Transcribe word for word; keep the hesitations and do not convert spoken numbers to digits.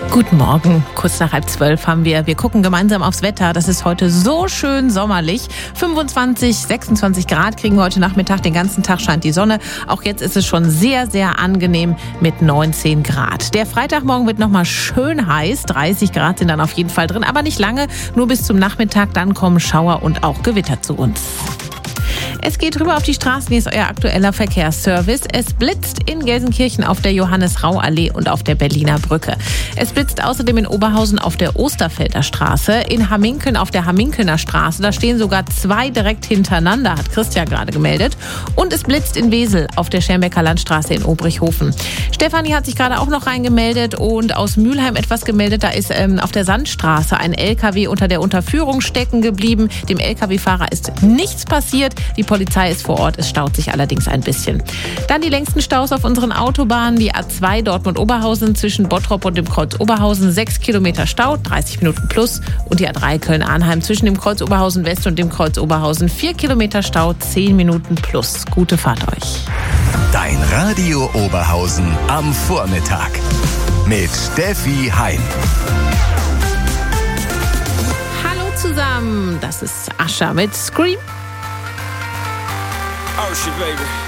Guten Morgen, kurz nach halb zwölf haben wir. Wir gucken gemeinsam aufs Wetter. Das ist heute so schön sommerlich. fünfundzwanzig, sechsundzwanzig Grad kriegen wir heute Nachmittag. Den ganzen Tag scheint die Sonne. Auch jetzt ist es schon sehr, sehr angenehm mit neunzehn Grad. Der Freitagmorgen wird nochmal schön heiß. dreißig Grad sind dann auf jeden Fall drin, aber nicht lange. Nur bis zum Nachmittag. Dann kommen Schauer und auch Gewitter zu uns. Es geht rüber auf die Straßen, hier ist euer aktueller Verkehrsservice. Es blitzt in Gelsenkirchen auf der Johannes-Rau-Allee und auf der Berliner Brücke. Es blitzt außerdem in Oberhausen auf der Osterfelder Straße, in Hamminkeln auf der Hamminkelner Straße. Da stehen sogar zwei direkt hintereinander, hat Christian gerade gemeldet. Und es blitzt in Wesel auf der Schermbecker Landstraße in Obrichhofen. Stefanie hat sich gerade auch noch reingemeldet und aus Mülheim etwas gemeldet. Da ist ähm, auf der Sandstraße ein L K W unter der Unterführung stecken geblieben. Dem L K W-Fahrer ist nichts passiert. Die Polizei ist vor Ort, es staut sich allerdings ein bisschen. Dann die längsten Staus auf unseren Autobahnen. Die A zwei Dortmund-Oberhausen zwischen Bottrop und dem Kreuz Oberhausen, sechs Kilometer Stau, dreißig Minuten plus. Und die A drei Köln-Arnheim zwischen dem Kreuz Oberhausen West und dem Kreuz Oberhausen, vier Kilometer Stau, zehn Minuten plus. Gute Fahrt euch. Dein Radio Oberhausen am Vormittag mit Steffi Heim. Hallo zusammen, das ist Ascha mit Scream. Oh shit, baby.